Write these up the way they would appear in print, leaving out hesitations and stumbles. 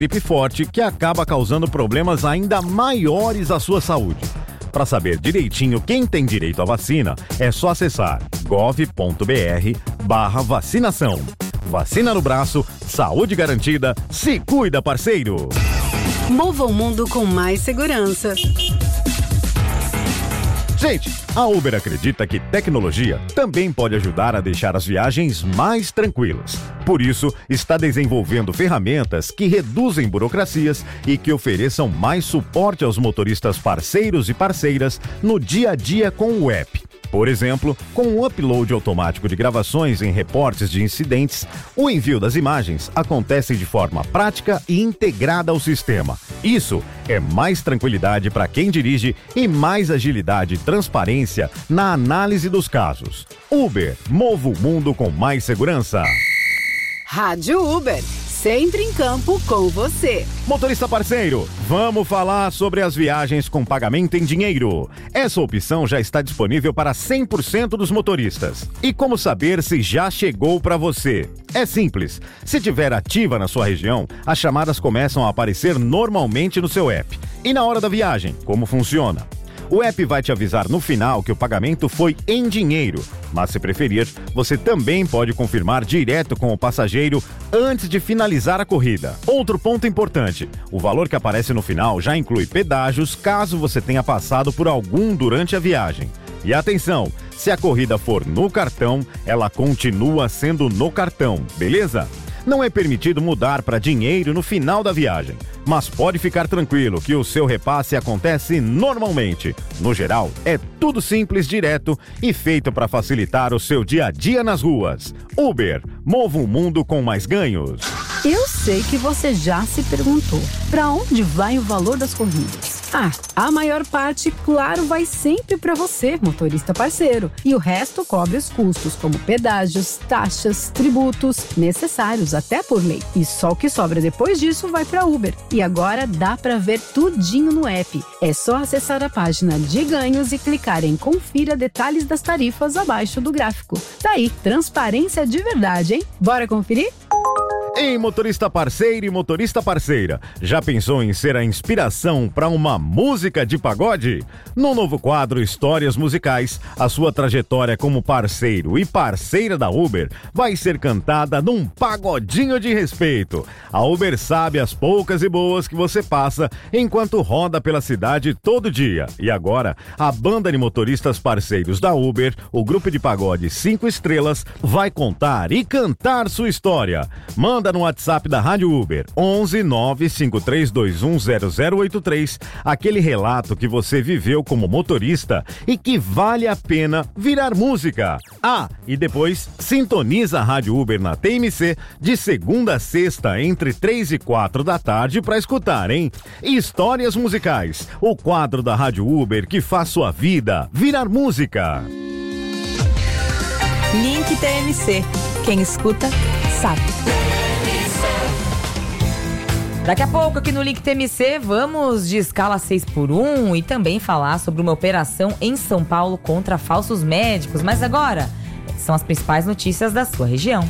gripe forte que acaba causando problemas ainda maiores à sua saúde. Para saber direitinho quem tem direito à vacina, é só acessar gov.br/vacinação. Vacina no braço, saúde garantida, se cuida, parceiro! Mova o mundo com mais segurança. Gente, a Uber acredita que tecnologia também pode ajudar a deixar as viagens mais tranquilas. Por isso, está desenvolvendo ferramentas que reduzem burocracias e que ofereçam mais suporte aos motoristas parceiros e parceiras no dia a dia com o app. Por exemplo, com o upload automático de gravações em reportes de incidentes, o envio das imagens acontece de forma prática e integrada ao sistema. Isso é mais tranquilidade para quem dirige e mais agilidade e transparência na análise dos casos. Uber, mova o mundo com mais segurança. Rádio Uber, sempre em campo com você. Motorista parceiro, vamos falar sobre as viagens com pagamento em dinheiro. Essa opção já está disponível para 100% dos motoristas. E como saber se já chegou para você? É simples. Se tiver ativa na sua região, as chamadas começam a aparecer normalmente no seu app. E na hora da viagem, como funciona? O app vai te avisar no final que o pagamento foi em dinheiro, mas se preferir, você também pode confirmar direto com o passageiro antes de finalizar a corrida. Outro ponto importante, o valor que aparece no final já inclui pedágios caso você tenha passado por algum durante a viagem. E atenção, se a corrida for no cartão, ela continua sendo no cartão, beleza? Não é permitido mudar para dinheiro no final da viagem, mas pode ficar tranquilo que o seu repasse acontece normalmente. No geral, é tudo simples, direto e feito para facilitar o seu dia a dia nas ruas. Uber, mova um mundo com mais ganhos. Eu sei que você já se perguntou, para onde vai o valor das corridas? A maior parte, claro, vai sempre para você, motorista parceiro. E o resto cobre os custos, como pedágios, taxas, tributos, necessários até por lei. E só o que sobra depois disso vai para Uber. E agora dá para ver tudinho no app. É só acessar a página de ganhos e clicar em Confira detalhes das tarifas abaixo do gráfico. Daí, transparência de verdade, hein? Bora conferir? Ei, motorista parceiro e motorista parceira, já pensou em ser a inspiração para uma música de pagode? No novo quadro Histórias Musicais, a sua trajetória como parceiro e parceira da Uber vai ser cantada num pagodinho de respeito. A Uber sabe as poucas e boas que você passa enquanto roda pela cidade todo dia. E agora, a banda de motoristas parceiros da Uber, o grupo de pagode 5 estrelas, vai contar e cantar sua história. Manda no WhatsApp da Rádio Uber 11 95321 0083 aquele relato que você viveu como motorista e que vale a pena virar música. E depois sintoniza a Rádio Uber na TMC de segunda a sexta entre 3 e 4 da tarde para escutar, hein? Histórias Musicais, o quadro da Rádio Uber que faz sua vida virar música. Link TMC. Quem escuta, sabe. Daqui a pouco aqui no Link TMC vamos de escala 6x1 e também falar sobre uma operação em São Paulo contra falsos médicos. Mas agora são as principais notícias da sua região.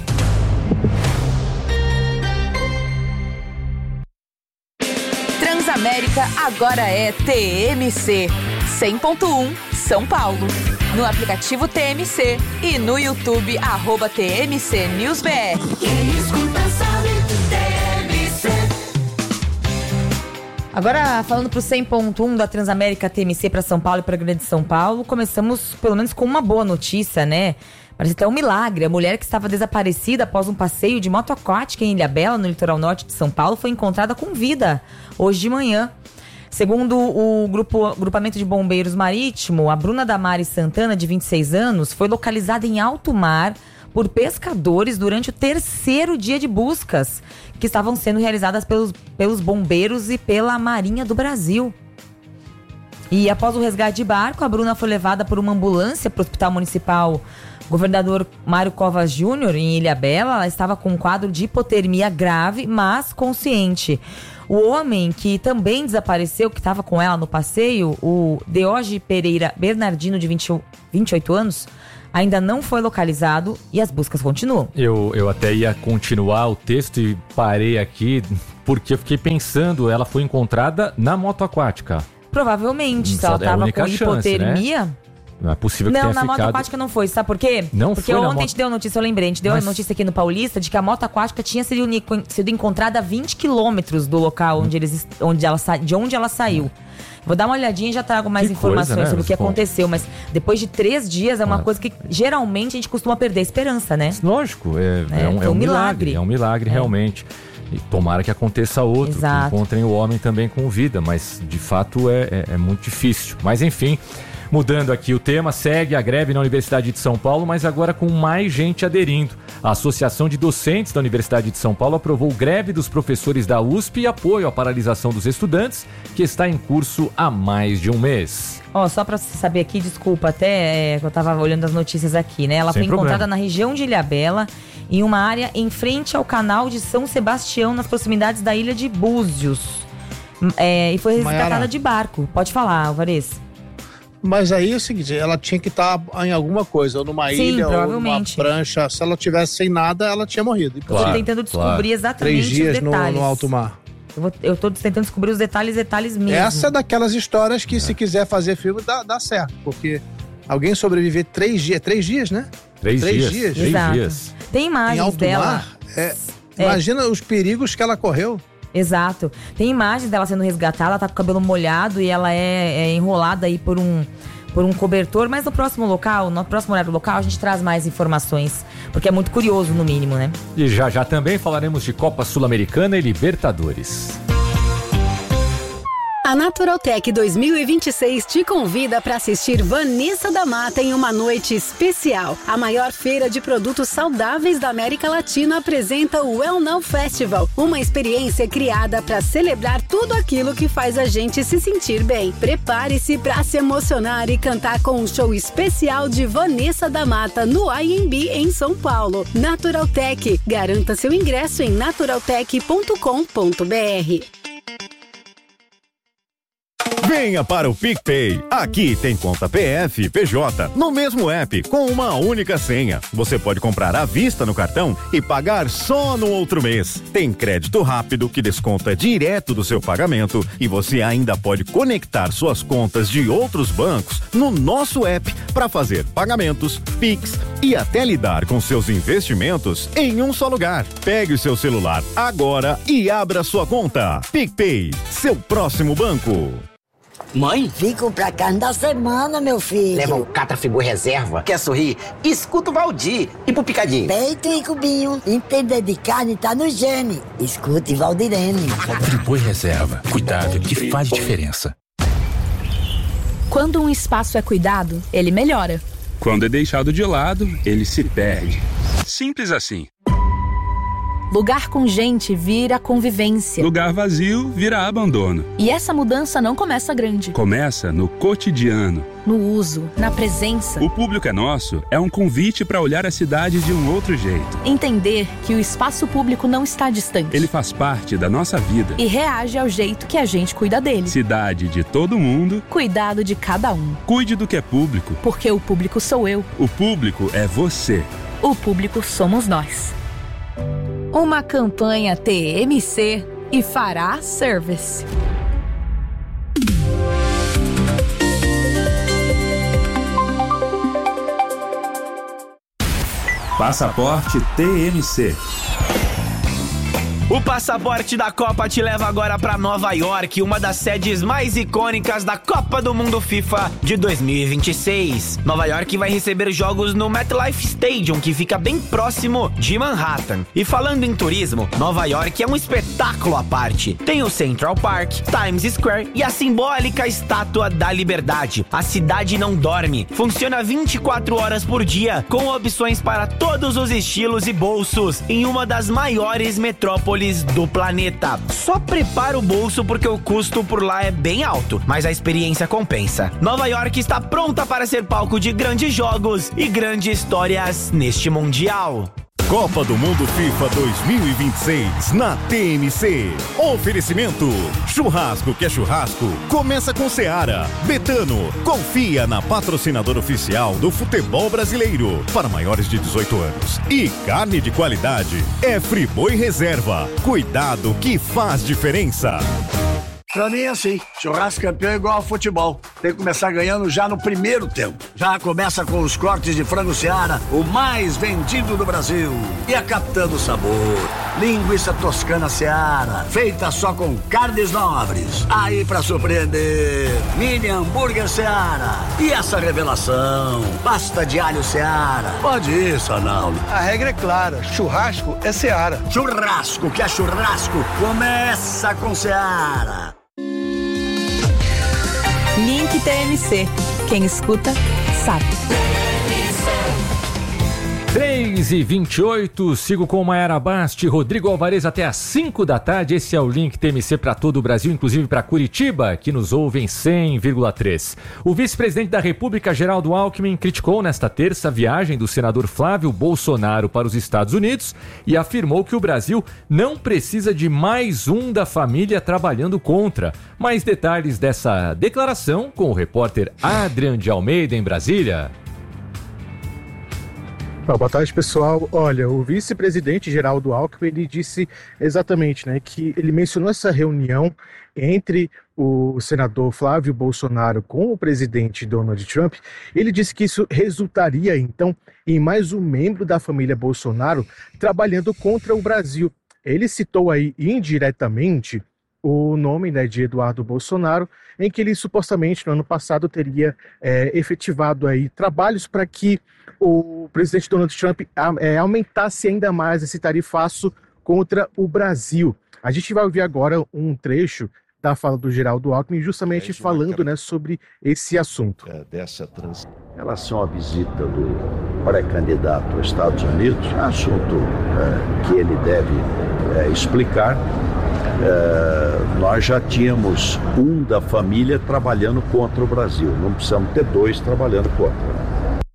Transamérica agora é TMC 100.1 São Paulo. No aplicativo TMC e no YouTube @TMC News BR. Quem escuta sabe, TMC. Agora, falando pro 100.1 da Transamérica TMC para São Paulo e para Grande São Paulo, começamos pelo menos com uma boa notícia, né? Parece até um milagre. A mulher que estava desaparecida após um passeio de moto aquática em Ilhabela, no litoral norte de São Paulo, foi encontrada com vida hoje de manhã. Segundo o grupamento de bombeiros marítimo, a Bruna Damares Santana, de 26 anos, foi localizada em alto mar por pescadores durante o terceiro dia de buscas, que estavam sendo realizadas pelos bombeiros e pela Marinha do Brasil. E após o resgate de barco, a Bruna foi levada por uma ambulância para o Hospital Municipal Governador Mário Covas Júnior, em Ilhabela. Ela estava com um quadro de hipotermia grave, mas consciente. O homem que também desapareceu, que estava com ela no passeio, o Deoge Pereira Bernardino, de 28 anos, ainda não foi localizado e as buscas continuam. Eu até ia continuar o texto e parei aqui porque eu fiquei pensando, ela foi encontrada na moto aquática. Provavelmente, se ela tava com hipotermia... Né? Não é possível que tenha ficado... Não, na moto aquática não foi, sabe por quê? Não porque foi ontem a gente deu a notícia, eu lembrei, a gente deu a notícia aqui no Paulista de que a moto aquática tinha sido encontrada a 20 quilômetros do local de onde ela saiu. Vou dar uma olhadinha e já trago mais informações sobre o que aconteceu, mas depois de 3 dias é uma coisa que geralmente a gente costuma perder a esperança, né? Lógico, é um milagre. É um milagre, realmente. E tomara que aconteça outro, Exato. Que encontrem o homem também com vida, mas de fato é muito difícil. Mas enfim, mudando aqui o tema, segue a greve na Universidade de São Paulo, mas agora com mais gente aderindo. A Associação de Docentes da Universidade de São Paulo aprovou greve dos professores da USP e apoio à paralisação dos estudantes, que está em curso há mais de um mês. Só pra você saber aqui, desculpa, até eu tava olhando as notícias aqui, né? Ela foi encontrada na região de Ilhabela, em uma área em frente ao canal de São Sebastião, nas proximidades da ilha de Búzios. E foi resgatada de barco. Pode falar, Alvarez. Mas aí é o seguinte, ela tinha que estar em alguma coisa, ou numa ilha, ou numa prancha. Se ela tivesse sem nada, ela tinha morrido. Claro, tô tentando descobrir exatamente 3 dias os detalhes. no alto mar. Eu tô tentando descobrir os detalhes mesmo. Essa é daquelas histórias que se quiser fazer filme, dá certo. Porque alguém sobreviver 3 dias, 3 dias, né? 3 dias. 3 dias. Tem imagens em alto dela. Mar, imagina os perigos que ela correu. Exato. Tem imagens dela sendo resgatada, ela tá com o cabelo molhado e ela é enrolada aí por um cobertor, mas no próximo horário local, a gente traz mais informações, porque é muito curioso, no mínimo, né? E já também falaremos de Copa Sul-Americana e Libertadores. A Naturaltech 2026 te convida para assistir Vanessa da Mata em uma noite especial. A maior feira de produtos saudáveis da América Latina apresenta o Well Now Festival, uma experiência criada para celebrar tudo aquilo que faz a gente se sentir bem. Prepare-se para se emocionar e cantar com um show especial de Vanessa da Mata no IMB em São Paulo. Naturaltech, garanta seu ingresso em naturaltech.com.br. Venha para o PicPay. Aqui tem conta PF e PJ no mesmo app, com uma única senha. Você pode comprar à vista no cartão e pagar só no outro mês. Tem crédito rápido que desconta direto do seu pagamento e você ainda pode conectar suas contas de outros bancos no nosso app para fazer pagamentos, Pix e até lidar com seus investimentos em um só lugar. Pegue o seu celular agora e abra sua conta. PicPay, seu próximo banco. Mãe? Fico pra carne da semana, meu filho. Leva um Catrafigu reserva. Quer sorrir? Escuta o Valdir. E pro picadinho? Peito e cubinho. Entender de carne tá no gene. Escute Valdirene. Friboi reserva. Cuidado que faz diferença. Quando um espaço é cuidado, ele melhora. Quando é deixado de lado, ele se perde. Simples assim. Lugar com gente vira convivência. Lugar vazio vira abandono. E essa mudança não começa grande. Começa no cotidiano. No uso, na presença. O Público é Nosso é um convite para olhar a cidade de um outro jeito. Entender que o espaço público não está distante. Ele faz parte da nossa vida. E reage ao jeito que a gente cuida dele. Cidade de todo mundo. Cuidado de cada um. Cuide do que é público. Porque o público sou eu. O público é você. O público somos nós. Uma campanha TMC e Fará Service. Passaporte TMC. O passaporte da Copa te leva agora para Nova York, uma das sedes mais icônicas da Copa do Mundo FIFA de 2026. Nova York vai receber jogos no MetLife Stadium, que fica bem próximo de Manhattan. E falando em turismo, Nova York é um espetáculo à parte. Tem o Central Park, Times Square e a simbólica Estátua da Liberdade. A cidade não dorme, funciona 24 horas por dia, com opções para todos os estilos e bolsos, em uma das maiores metrópoles do planeta. Só prepara o bolso porque o custo por lá é bem alto, mas a experiência compensa. Nova York está pronta para ser palco de grandes jogos e grandes histórias neste Mundial. Copa do Mundo FIFA 2026 na TMC. Oferecimento: churrasco que é churrasco, começa com Seara. Betano, confia na patrocinadora oficial do futebol brasileiro para maiores de 18 anos. E carne de qualidade é Friboi Reserva. Cuidado que faz diferença. Pra mim é assim, churrasco campeão é igual ao futebol. Tem que começar ganhando já no primeiro tempo. Já começa com os cortes de frango Seara, o mais vendido do Brasil. E a capitã do sabor, linguiça toscana Seara, feita só com carnes nobres. Aí pra surpreender, mini hambúrguer Seara. E essa revelação, pasta de alho Seara. Pode ir, Sanaldo. A regra é clara, churrasco é Seara. Churrasco que é churrasco, começa com Seara. Link TMC. Quem escuta, sabe. 3h28, sigo com Maiara Basti, Rodrigo Alvarez até às 5 da tarde. Esse é o Link TMC para todo o Brasil, inclusive para Curitiba, que nos ouve em 100,3. O vice-presidente da República, Geraldo Alckmin, criticou nesta terça a viagem do senador Flávio Bolsonaro para os Estados Unidos e afirmou que o Brasil não precisa de mais um da família trabalhando contra. Mais detalhes dessa declaração com o repórter Adrian de Almeida em Brasília. Boa tarde, pessoal. Olha, o vice-presidente Geraldo Alckmin, ele disse exatamente, que ele mencionou essa reunião entre o senador Flávio Bolsonaro com o presidente Donald Trump. Ele disse que isso resultaria, então, em mais um membro da família Bolsonaro trabalhando contra o Brasil. Ele citou aí indiretamente o nome de Eduardo Bolsonaro, em que ele supostamente no ano passado teria efetivado aí trabalhos para que o presidente Donald Trump aumentasse ainda mais esse tarifaço contra o Brasil. A gente vai ouvir agora um trecho da fala do Geraldo Alckmin, justamente falando sobre esse assunto. Em relação à visita do pré-candidato aos Estados Unidos, é assunto que ele deve explicar. Nós já tínhamos um da família trabalhando contra o Brasil, não precisamos ter dois trabalhando contra.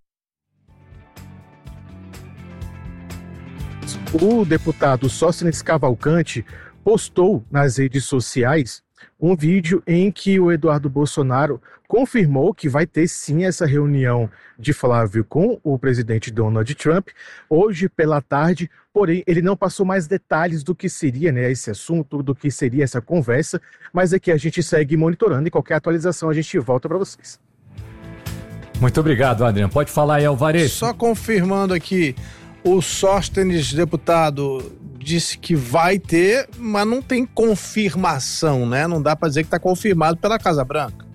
O deputado Sóstenes Cavalcante postou nas redes sociais um vídeo em que o Eduardo Bolsonaro confirmou que vai ter sim essa reunião de Flávio com o presidente Donald Trump hoje pela tarde, porém ele não passou mais detalhes do que seria esse assunto, do que seria essa conversa, mas aqui a gente segue monitorando e qualquer atualização a gente volta para vocês. Muito obrigado, Adriano. Pode falar aí, Alvarez. Só confirmando aqui, o Sóstenes, deputado, disse que vai ter, mas não tem confirmação, Não dá para dizer que está confirmado pela Casa Branca.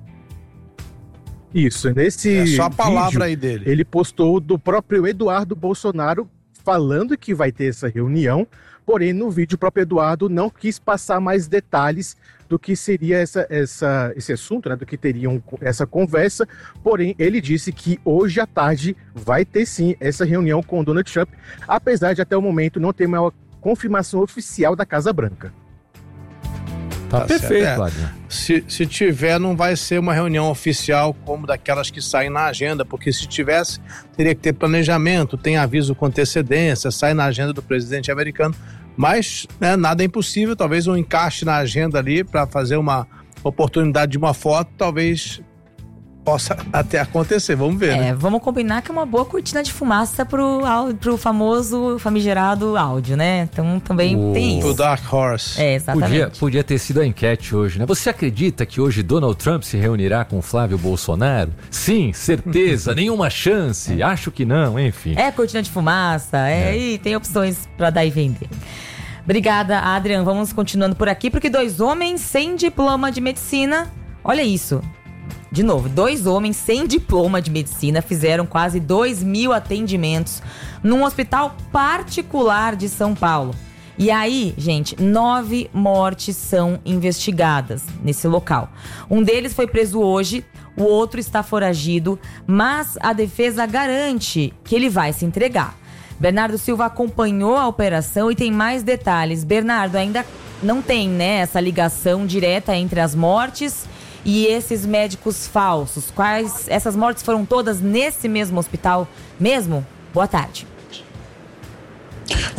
Isso, nesse só a palavra aí dele. Ele postou do próprio Eduardo Bolsonaro falando que vai ter essa reunião, porém no vídeo o próprio Eduardo não quis passar mais detalhes do que seria esse assunto, do que teriam essa conversa, porém ele disse que hoje à tarde vai ter sim essa reunião com o Donald Trump, apesar de até o momento não ter uma confirmação oficial da Casa Branca. Tá perfeito, Adriano. Se tiver, não vai ser uma reunião oficial como daquelas que saem na agenda, porque se tivesse, teria que ter planejamento, tem aviso com antecedência, sai na agenda do presidente americano, mas nada é impossível, talvez um encaixe na agenda ali para fazer uma oportunidade de uma foto, talvez possa até acontecer, vamos ver, Vamos combinar que é uma boa cortina de fumaça pro famoso famigerado áudio, Então também tem isso. O Dark Horse. Exatamente. Podia ter sido a enquete hoje, Você acredita que hoje Donald Trump se reunirá com Flávio Bolsonaro? Sim, certeza, nenhuma chance, acho que não, enfim. Cortina de fumaça, e tem opções para dar e vender. Obrigada, Adrian. Vamos continuando por aqui, porque 2 homens sem diploma de medicina, olha isso. De novo, 2 homens sem diploma de medicina fizeram quase 2.000 atendimentos num hospital particular de São Paulo. E aí, gente, 9 mortes são investigadas nesse local. Um deles foi preso hoje, o outro está foragido, mas a defesa garante que ele vai se entregar. Bernardo Silva acompanhou a operação e tem mais detalhes. Bernardo, ainda não tem, essa ligação direta entre as mortes e esses médicos falsos. Essas mortes foram todas nesse mesmo hospital mesmo? Boa tarde.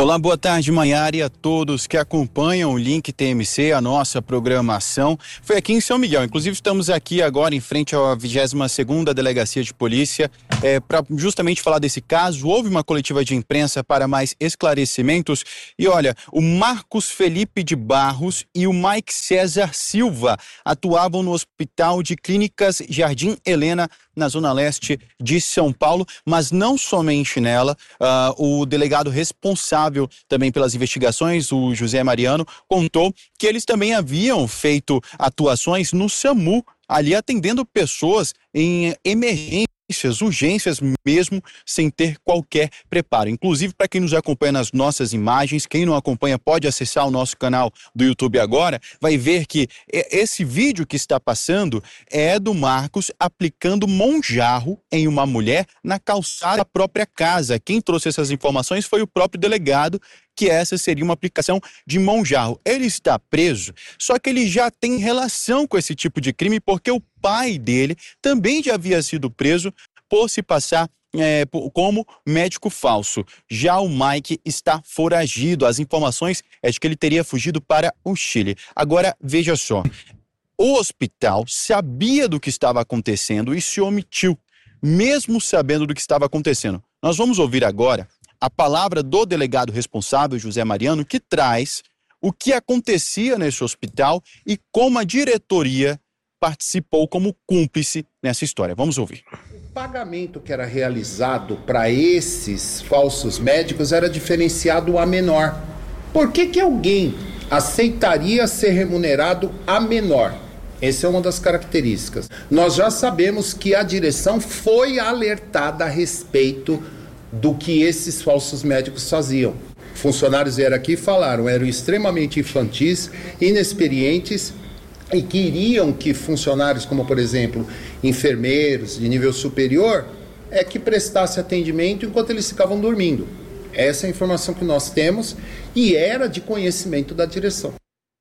Olá, boa tarde, Maiara, e a todos que acompanham o Link TMC, a nossa programação. Foi aqui em São Miguel, inclusive estamos aqui agora em frente à 22ª Delegacia de Polícia para justamente falar desse caso. Houve uma coletiva de imprensa para mais esclarecimentos e olha, o Marcos Felipe de Barros e o Mike César Silva atuavam no Hospital de Clínicas Jardim Helena, na Zona Leste de São Paulo, mas não somente nela. O delegado responsável também pelas investigações, o José Mariano, contou que eles também haviam feito atuações no SAMU, ali atendendo pessoas em emergências, urgências mesmo, sem ter qualquer preparo. Inclusive, para quem nos acompanha nas nossas imagens, quem não acompanha pode acessar o nosso canal do YouTube agora, vai ver que esse vídeo que está passando é do Marcos aplicando monjarro em uma mulher na calçada da própria casa. Quem trouxe essas informações foi o próprio delegado, que essa seria uma aplicação de monjarro. Ele está preso, só que ele já tem relação com esse tipo de crime, porque o pai dele também já havia sido preso por se passar como médico falso. Já o Mike está foragido. As informações é de que ele teria fugido para o Chile. Agora, veja só, o hospital sabia do que estava acontecendo e se omitiu, mesmo sabendo do que estava acontecendo. Nós vamos ouvir agora a palavra do delegado responsável, José Mariano, que traz o que acontecia nesse hospital e como a diretoria participou como cúmplice nessa história. Vamos ouvir. O pagamento que era realizado para esses falsos médicos era diferenciado a menor. Por que alguém aceitaria ser remunerado a menor? Essa é uma das características. Nós já sabemos que a direção foi alertada a respeito do que esses falsos médicos faziam. Funcionários vieram aqui e falaram, eram extremamente infantis, inexperientes e queriam que funcionários como, por exemplo, enfermeiros de nível superior, que prestasse atendimento enquanto eles ficavam dormindo. Essa é a informação que nós temos e era de conhecimento da direção.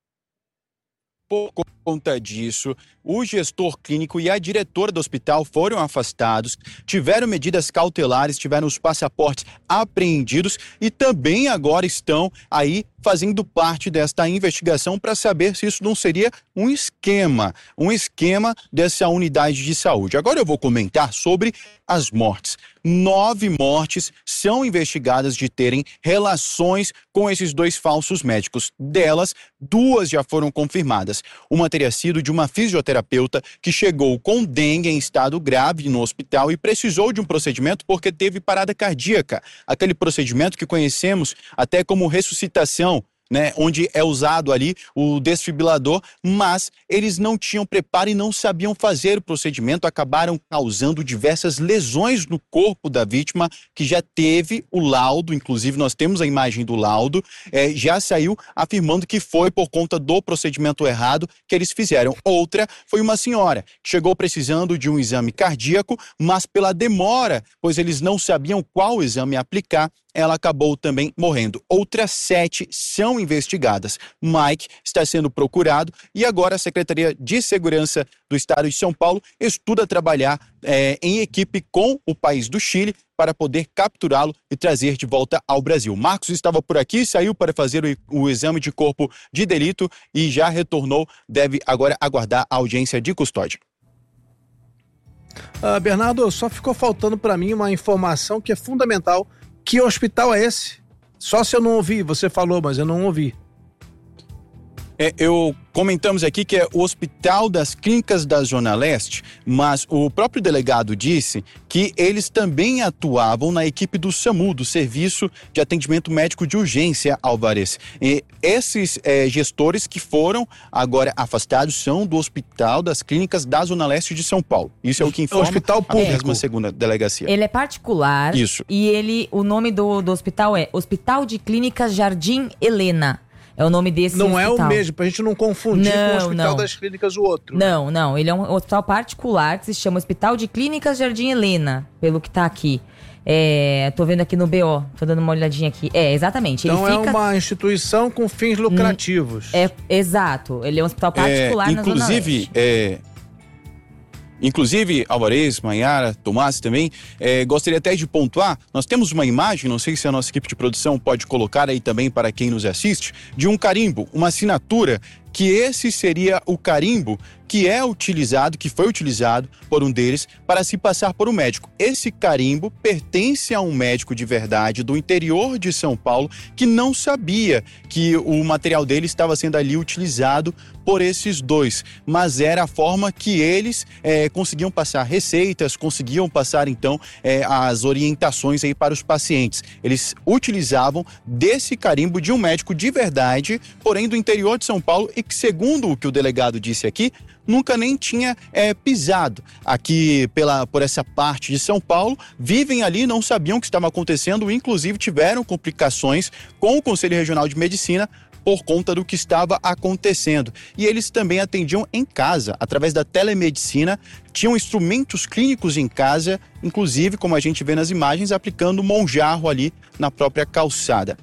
Por conta disso, o gestor clínico e a diretora do hospital foram afastados, tiveram medidas cautelares, tiveram os passaportes apreendidos e também agora estão aí fazendo parte desta investigação para saber se isso não seria um esquema dessa unidade de saúde. Agora eu vou comentar sobre as mortes. 9 mortes são investigadas de terem relações com esses 2 falsos médicos. Delas, 2 já foram confirmadas. Uma teria sido de uma fisioterapeuta que chegou com dengue em estado grave no hospital e precisou de um procedimento porque teve parada cardíaca. Aquele procedimento que conhecemos até como ressuscitação, né, onde é usado ali o desfibrilador, mas eles não tinham preparo e não sabiam fazer o procedimento, acabaram causando diversas lesões no corpo da vítima, que já teve o laudo, inclusive nós temos a imagem do laudo, já saiu afirmando que foi por conta do procedimento errado que eles fizeram. Outra foi uma senhora que chegou precisando de um exame cardíaco, mas pela demora, pois eles não sabiam qual exame aplicar, ela acabou também morrendo. Outras 7 são investigadas. Mike está sendo procurado e agora a Secretaria de Segurança do Estado de São Paulo estuda trabalhar em equipe com o país do Chile para poder capturá-lo e trazer de volta ao Brasil. Marcos estava por aqui, saiu para fazer o exame de corpo de delito e já retornou, deve agora aguardar a audiência de custódia. Bernardo, só ficou faltando para mim uma informação que é fundamental. Que hospital é esse? Só se eu não ouvi, você falou, mas eu não ouvi. Eu comentamos aqui que é o Hospital das Clínicas da Zona Leste, mas o próprio delegado disse que eles também atuavam na equipe do SAMU, do Serviço de Atendimento Médico de Urgência, Álvares. E esses gestores que foram agora afastados são do Hospital das Clínicas da Zona Leste de São Paulo. Isso é o que informa hospital público. A 22ª Delegacia. Ele é particular. Isso. E o nome do hospital é Hospital de Clínicas Jardim Helena. É o nome desse não hospital. Não é o mesmo, pra gente não confundir com o Hospital das Clínicas o outro. Não. Ele é um hospital particular que se chama Hospital de Clínicas Jardim Helena, pelo que tá aqui. Tô vendo aqui no BO, tô dando uma olhadinha aqui. Exatamente. Então ele fica... é uma instituição com fins lucrativos. Exato. Ele é um hospital particular na Zona Leste. Inclusive, Inclusive, Alvarez, Maiara, Tomás também, gostaria até de pontuar, nós temos uma imagem, não sei se a nossa equipe de produção pode colocar aí também para quem nos assiste, de um carimbo, uma assinatura, que esse seria o carimbo que foi utilizado por um deles para se passar por um médico. Esse carimbo pertence a um médico de verdade do interior de São Paulo que não sabia que o material dele estava sendo ali utilizado por esses dois, mas era a forma que eles conseguiam passar receitas, conseguiam passar então as orientações aí para os pacientes. Eles utilizavam desse carimbo de um médico de verdade, porém do interior de São Paulo, e que, segundo o que o delegado disse aqui, nunca nem tinha pisado aqui por essa parte de São Paulo, vivem ali, não sabiam o que estava acontecendo, inclusive tiveram complicações com o Conselho Regional de Medicina por conta do que estava acontecendo. E eles também atendiam em casa, através da telemedicina, tinham instrumentos clínicos em casa, inclusive, como a gente vê nas imagens, aplicando monjarro ali na própria calçada.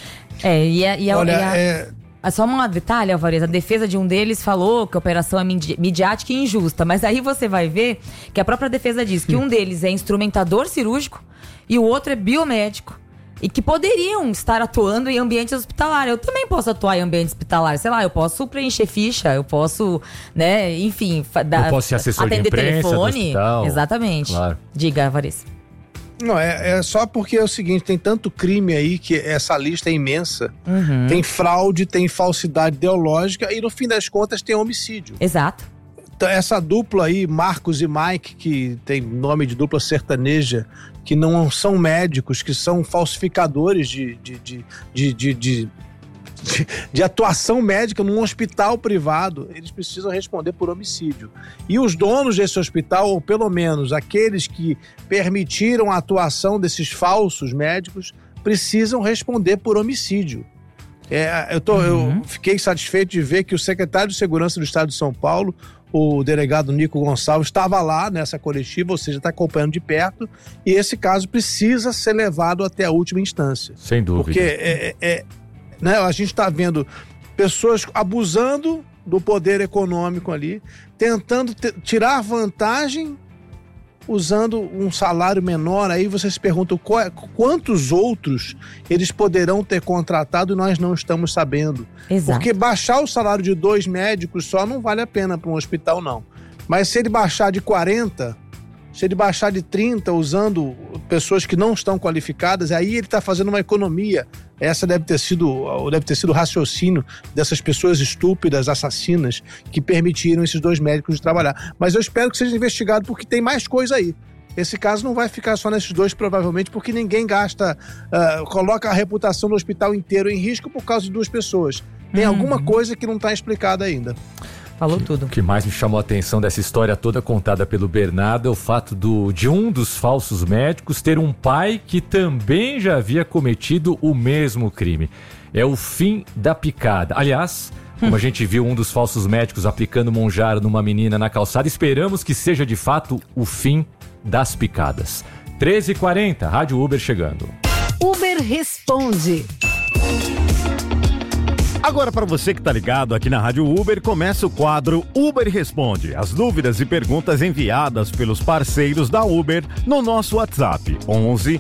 Só um detalhe, Alvarez, a defesa de um deles falou que a operação é midiática e injusta, mas aí você vai ver que a própria defesa diz que um deles é instrumentador cirúrgico e o outro é biomédico. E que poderiam estar atuando em ambiente hospitalar. Eu também posso atuar em ambiente hospitalar. Sei lá, eu posso preencher ficha, eu posso, né, enfim... eu posso ser assessor de imprensa telefone. Do hospital. Exatamente. Claro. Diga, Alvarez. Não, é só porque é o seguinte, tem tanto crime aí que essa lista é imensa. Uhum. Tem fraude, tem falsidade ideológica e no fim das contas tem homicídio. Exato. Então, essa dupla aí, Marcos e Mike, que tem nome de dupla sertaneja, que não são médicos, que são falsificadores de atuação médica num hospital privado, eles precisam responder por homicídio. E os donos desse hospital, ou pelo menos aqueles que permitiram a atuação desses falsos médicos, precisam responder por homicídio. Eu fiquei satisfeito de ver que o secretário de Segurança do Estado de São Paulo, o delegado Nico Gonçalves, estava lá nessa coletiva, ou seja, está acompanhando de perto, e esse caso precisa ser levado até a última instância. Sem dúvida. Porque né, a gente está vendo pessoas abusando do poder econômico ali, tentando tirar vantagem usando um salário menor. Aí você se pergunta quantos outros eles poderão ter contratado e nós não estamos sabendo. Exato. Porque baixar o salário de 2 médicos só não vale a pena para um hospital, não. Mas se ele baixar de 40, se ele baixar de 30 usando pessoas que não estão qualificadas, aí ele está fazendo uma economia. Essa deve ter sido o raciocínio dessas pessoas estúpidas, assassinas, que permitiram esses 2 médicos de trabalhar. Mas eu espero que seja investigado, porque tem mais coisa aí. Esse caso não vai ficar só nesses 2, provavelmente, porque ninguém coloca a reputação do hospital inteiro em risco por causa de 2 pessoas. Tem alguma coisa que não está explicada ainda. Falou tudo. O que mais me chamou a atenção dessa história toda contada pelo Bernardo é o fato de um dos falsos médicos ter um pai que também já havia cometido o mesmo crime. É o fim da picada. Aliás, como a gente viu um dos falsos médicos aplicando monjaro numa menina na calçada, esperamos que seja de fato o fim das picadas. 13h40, Rádio Uber chegando. Uber responde. Agora, para você que tá ligado aqui na Rádio Uber, começa o quadro Uber Responde. As dúvidas e perguntas enviadas pelos parceiros da Uber no nosso WhatsApp, 11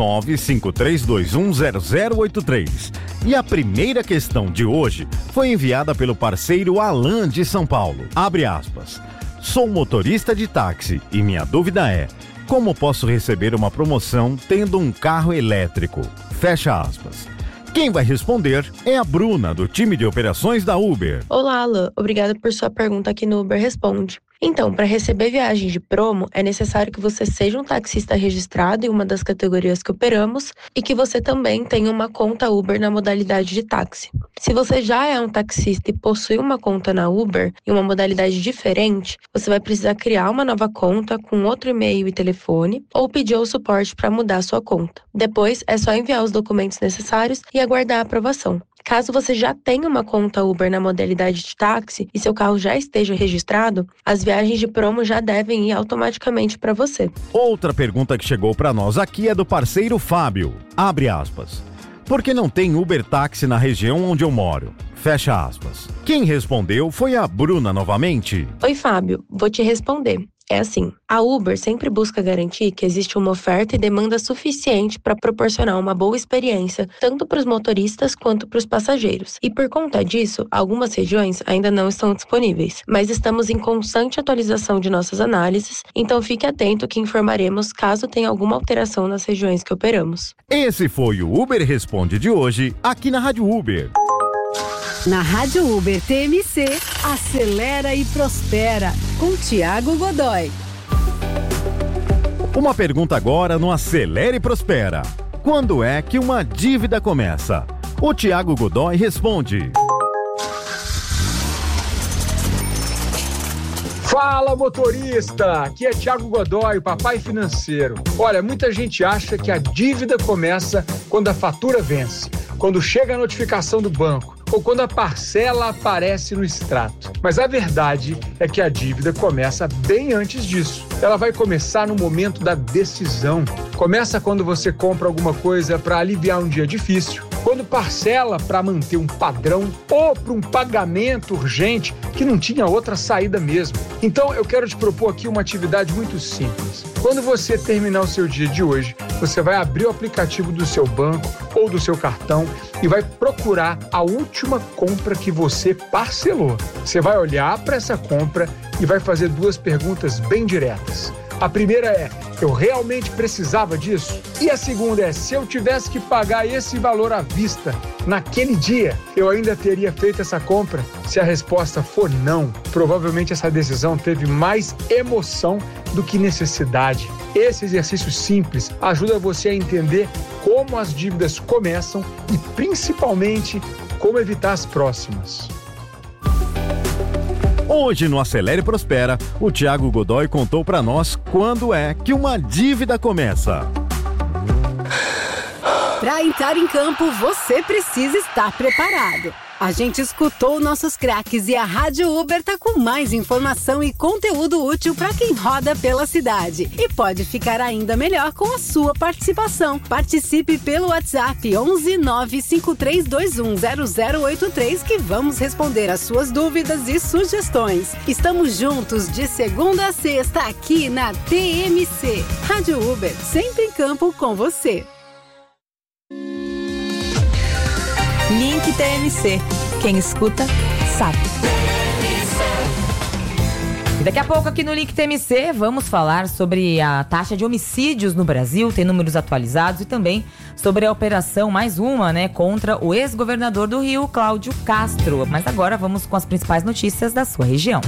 953210083. E a primeira questão de hoje foi enviada pelo parceiro Alan de São Paulo. Abre aspas. Sou motorista de táxi e minha dúvida é: como posso receber uma promoção tendo um carro elétrico? Fecha aspas. Quem vai responder é a Bruna, do time de operações da Uber. Olá, Alan. Obrigada por sua pergunta aqui no Uber Responde. Então, para receber viagens de promo, é necessário que você seja um taxista registrado em uma das categorias que operamos e que você também tenha uma conta Uber na modalidade de táxi. Se você já é um taxista e possui uma conta na Uber em uma modalidade diferente, você vai precisar criar uma nova conta com outro e-mail e telefone ou pedir ao suporte para mudar sua conta. Depois, é só enviar os documentos necessários e aguardar a aprovação. Caso você já tenha uma conta Uber na modalidade de táxi e seu carro já esteja registrado, as viagens de promo já devem ir automaticamente para você. Outra pergunta que chegou para nós aqui é do parceiro Fábio. Abre aspas. Por que não tem Uber táxi na região onde eu moro? Fecha aspas. Quem respondeu foi a Bruna novamente. Oi, Fábio. Vou te responder. É assim, a Uber sempre busca garantir que existe uma oferta e demanda suficiente para proporcionar uma boa experiência, tanto para os motoristas quanto para os passageiros. E por conta disso, algumas regiões ainda não estão disponíveis, mas estamos em constante atualização de nossas análises, então fique atento que informaremos caso tenha alguma alteração nas regiões que operamos. Esse foi o Uber Responde de hoje, aqui na Rádio Uber. Na Rádio Uber TMC, acelera e prospera, com Thiago Godoy. Uma pergunta agora no Acelera e Prospera. Quando é que uma dívida começa? O Thiago Godoy responde. Fala, motorista! Aqui é Thiago Godoy, papai financeiro. Olha, muita gente acha que a dívida começa quando a fatura vence, quando chega a notificação do banco ou quando a parcela aparece no extrato. Mas a verdade é que a dívida começa bem antes disso. Ela vai começar no momento da decisão. Começa quando você compra alguma coisa para aliviar um dia difícil, quando parcela para manter um padrão ou para um pagamento urgente que não tinha outra saída mesmo. Então eu quero te propor aqui uma atividade muito simples. Quando você terminar o seu dia de hoje, você vai abrir o aplicativo do seu banco ou do seu cartão e vai procurar a última compra que você parcelou. Você vai olhar para essa compra e vai fazer 2 perguntas bem diretas. A primeira é: eu realmente precisava disso? E a segunda é: se eu tivesse que pagar esse valor à vista naquele dia, eu ainda teria feito essa compra? Se a resposta for não, provavelmente essa decisão teve mais emoção do que necessidade. Esse exercício simples ajuda você a entender como as dívidas começam e, principalmente, como evitar as próximas. Hoje no Acelera e Prospera, o Thiago Godoy contou para nós quando é que uma dívida começa. Para entrar em campo, você precisa estar preparado. A gente escutou nossos craques e a Rádio Uber tá com mais informação e conteúdo útil para quem roda pela cidade. E pode ficar ainda melhor com a sua participação. Participe pelo WhatsApp 11 95321 0083 que vamos responder as suas dúvidas e sugestões. Estamos juntos de segunda a sexta aqui na TMC. Rádio Uber, sempre em campo com você. Link TMC. Quem escuta, sabe. E daqui a pouco aqui no Link TMC vamos falar sobre a taxa de homicídios no Brasil, tem números atualizados, e também sobre a operação, mais uma, contra o ex-governador do Rio, Cláudio Castro. Mas agora vamos com as principais notícias da sua região.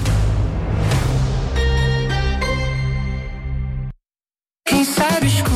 Quem sabe escuta.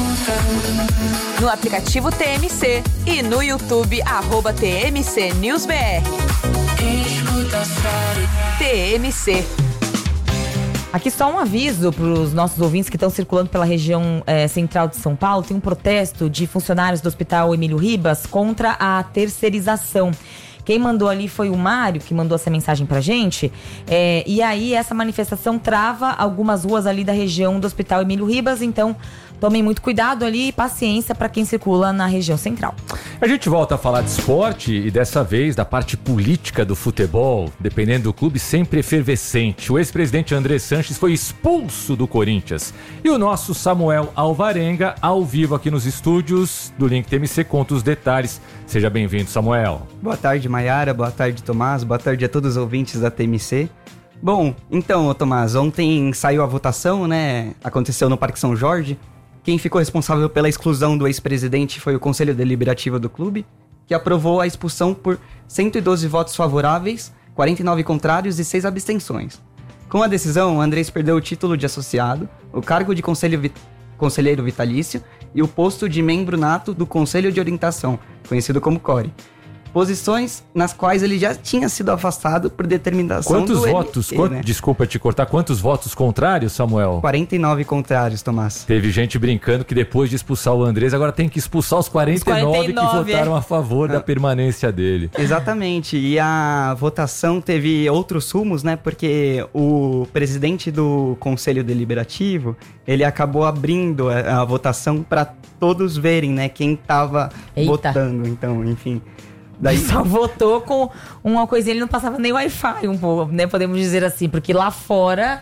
No aplicativo TMC e no YouTube, @TMC News BR. Quem escuta sabe. TMC. Aqui só um aviso para os nossos ouvintes que estão circulando pela região central de São Paulo. Tem um protesto de funcionários do Hospital Emílio Ribas contra a terceirização. Quem mandou ali foi o Mário, que mandou essa mensagem pra gente. E aí essa manifestação trava algumas ruas ali da região do Hospital Emílio Ribas. Então tomem muito cuidado ali e paciência para quem circula na região central. A gente volta a falar de esporte e dessa vez da parte política do futebol, dependendo do clube, sempre efervescente. O ex-presidente André Sanches foi expulso do Corinthians. E o nosso Samuel Alvarenga, ao vivo aqui nos estúdios do Link TMC, conta os detalhes. Seja bem-vindo, Samuel. Boa tarde, Maiara. Boa tarde, Tomás. Boa tarde a todos os ouvintes da TMC. Bom, então, Tomás, ontem saiu a votação, Aconteceu no Parque São Jorge. Quem ficou responsável pela exclusão do ex-presidente foi o Conselho Deliberativo do clube, que aprovou a expulsão por 112 votos favoráveis, 49 contrários e 6 abstenções. Com a decisão, Andrés perdeu o título de associado, o cargo de conselheiro vitalício e o posto de membro nato do Conselho de Orientação, conhecido como CORE. Posições nas quais ele já tinha sido afastado por determinação Quantos do votos? MT, Desculpa te cortar. Quantos votos contrários, Samuel? 49 contrários, Tomás. Teve gente brincando que depois de expulsar o Andrés, agora tem que expulsar os 49 que votaram a favor da permanência dele. Exatamente. E a votação teve outros rumos, Porque o presidente do Conselho Deliberativo, ele acabou abrindo a votação para todos verem, quem estava votando. Então, enfim... Daí só votou com uma coisinha, ele não passava nem Wi-Fi um pouco, podemos dizer assim, porque lá fora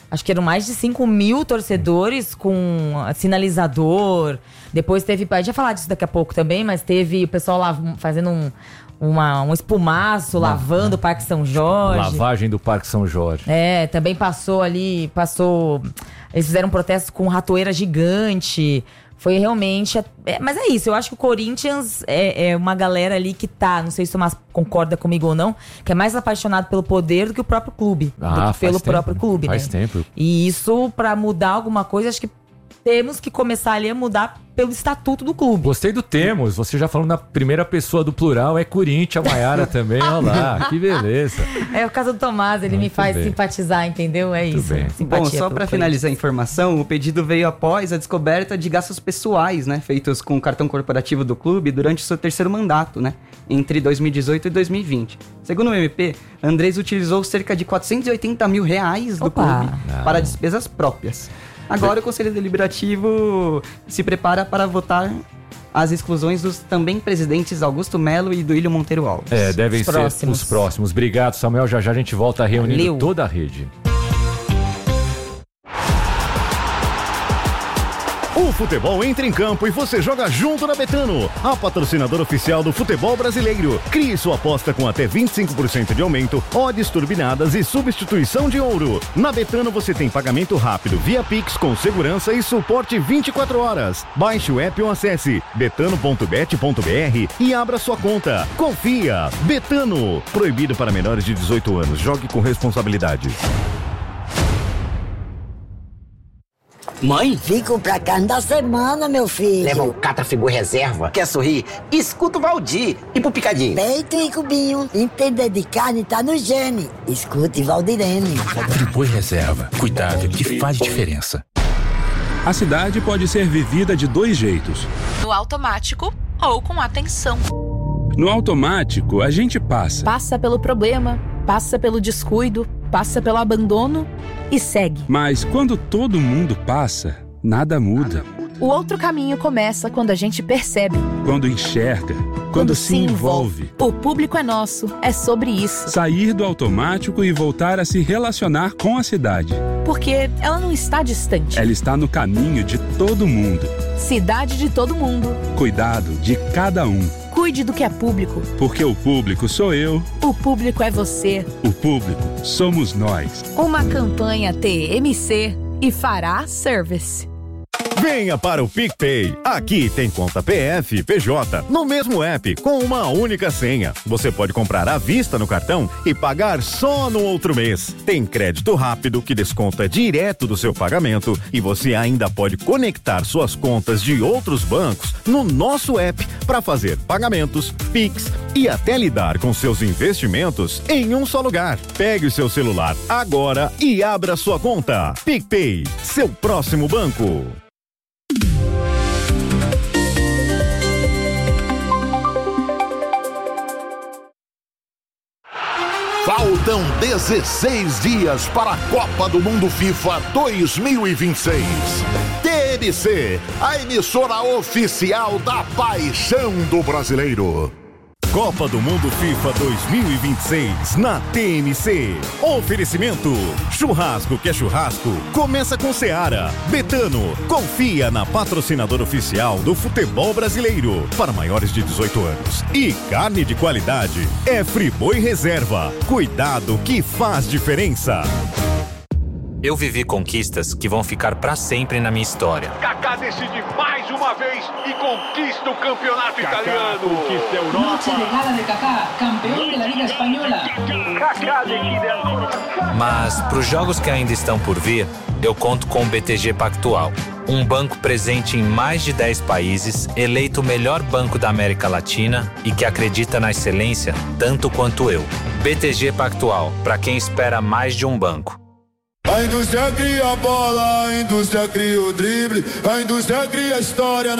Acho que eram mais de 5 mil torcedores com sinalizador. Depois teve, a gente vai falar disso daqui a pouco também, mas teve o pessoal lá fazendo um espumaço, lavando o Parque São Jorge. Lavagem do Parque São Jorge. Também eles fizeram um protesto com ratoeira gigante. Foi realmente... mas é isso, eu acho que o Corinthians é uma galera ali que não sei se o Tomás concorda comigo ou não, que é mais apaixonado pelo poder do que o próprio clube. Do que pelo próprio clube, faz tempo. E isso, pra mudar alguma coisa, acho que temos que começar ali a mudar pelo estatuto do clube. Gostei do temos, você já falou na primeira pessoa do plural, é Corinthians, a Maiara também, olha lá, que beleza. É o caso do Tomás, ele me faz simpatizar, entendeu? É isso. Bom, só para finalizar a informação, o pedido veio após a descoberta de gastos pessoais, né, feitos com o cartão corporativo do clube durante o seu terceiro mandato, né, entre 2018 e 2020. Segundo o MP, Andrés utilizou cerca de R$480 mil do clube para despesas próprias. Agora o Conselho Deliberativo se prepara para votar as exclusões dos também presidentes Augusto Melo e Duílio Monteiro Alves. Devem ser os próximos. Obrigado, Samuel. Já a gente volta reunindo toda a rede. O futebol entra em campo e você joga junto na Betano, a patrocinadora oficial do futebol brasileiro. Crie sua aposta com até 25% de aumento, odds turbinadas e substituição de ouro. Na Betano você tem pagamento rápido via Pix com segurança e suporte 24 horas. Baixe o app ou acesse betano.bet.br e abra sua conta. Confia! Betano. Proibido para menores de 18 anos. Jogue com responsabilidade. Mãe? Fico pra carne da semana, meu filho. Leva um Catrafigura reserva. Quer sorrir? Escuta o Valdir e pro Picadinho. Peito e cubinho. Entender de carne tá no gene. Escute Valdirene. Friboi reserva. Cuidado que faz diferença. A cidade pode ser vivida de 2 jeitos. No automático ou com atenção. No automático, a gente passa. Passa pelo problema, passa pelo descuido, passa pelo abandono e segue. Mas quando todo mundo passa, nada muda. O outro caminho começa quando a gente percebe. Quando enxerga. Quando se envolve. O público é nosso, é sobre isso. Sair do automático e voltar a se relacionar com a cidade. Porque ela não está distante. Ela está no caminho de todo mundo. Cidade de todo mundo. Cuidado de cada um. Cuide do que é público. Porque o público sou eu. O público é você. O público somos nós. Uma campanha TMC e Fará Service. Venha para o PicPay. Aqui tem conta PF, PJ, no mesmo app, com uma única senha. Você pode comprar à vista no cartão e pagar só no outro mês. Tem crédito rápido que desconta direto do seu pagamento e você ainda pode conectar suas contas de outros bancos no nosso app para fazer pagamentos, Pix e até lidar com seus investimentos em um só lugar. Pegue o seu celular agora e abra sua conta. PicPay, seu próximo banco. Faltam 16 dias para a Copa do Mundo FIFA 2026. TMC, a emissora oficial da paixão do brasileiro. Copa do Mundo FIFA 2026 na TMC. Oferecimento: churrasco que é churrasco, começa com Seara. Betano, confia na patrocinadora oficial do futebol brasileiro para maiores de 18 anos. E carne de qualidade é Friboi Reserva. Cuidado que faz diferença. Eu vivi conquistas que vão ficar pra sempre na minha história. Kaká decide mais uma vez e conquista o campeonato italiano. Conquista a Europa. Noche de gala de Kaká, campeão da Liga Espanhola. Kaká decide a... Mas pros jogos que ainda estão por vir, eu conto com o BTG Pactual. Um banco presente em mais de 10 países, eleito o melhor banco da América Latina e que acredita na excelência tanto quanto eu. BTG Pactual, pra quem espera mais de um banco. A indústria cria a bola, a indústria cria o drible, a indústria cria a história.